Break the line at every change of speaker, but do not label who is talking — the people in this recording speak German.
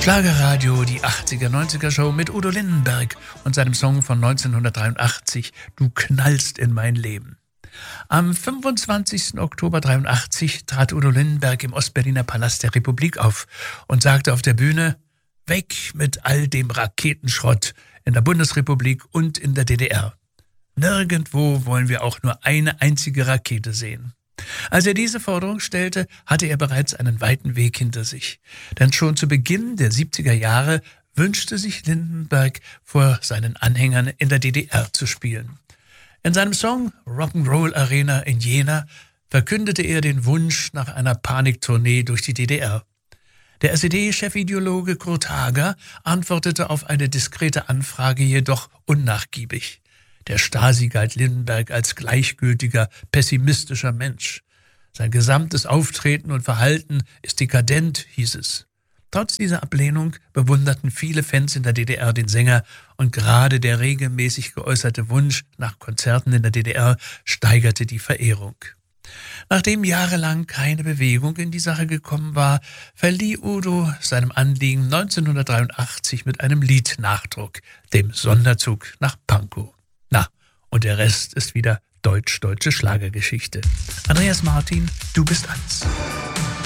Schlagerradio, die 80er-90er-Show mit Udo Lindenberg und seinem Song von 1983, Du knallst in mein Leben. Am 25. Oktober 1983 trat Udo Lindenberg im Ostberliner Palast der Republik auf und sagte auf der Bühne: Weg mit all dem Raketenschrott in der Bundesrepublik und in der DDR. Nirgendwo wollen wir auch nur eine einzige Rakete sehen. Als er diese Forderung stellte, hatte er bereits einen weiten Weg hinter sich. Denn schon zu Beginn der 70er Jahre wünschte sich Lindenberg, vor seinen Anhängern in der DDR zu spielen. In seinem Song Rock'n'Roll Arena in Jena verkündete er den Wunsch nach einer Paniktournee durch die DDR. Der SED-Chefideologe Kurt Hager antwortete auf eine diskrete Anfrage jedoch unnachgiebig. Der Stasi galt Lindenberg als gleichgültiger, pessimistischer Mensch. Sein gesamtes Auftreten und Verhalten ist dekadent, hieß es. Trotz dieser Ablehnung bewunderten viele Fans in der DDR den Sänger und gerade der regelmäßig geäußerte Wunsch nach Konzerten in der DDR steigerte die Verehrung. Nachdem jahrelang keine Bewegung in die Sache gekommen war, verlieh Udo seinem Anliegen 1983 mit einem Lied Nachdruck, dem Sonderzug nach Pankow. Na, und der Rest ist wieder deutsch-deutsche Schlagergeschichte. Andreas Martin, du bist alles.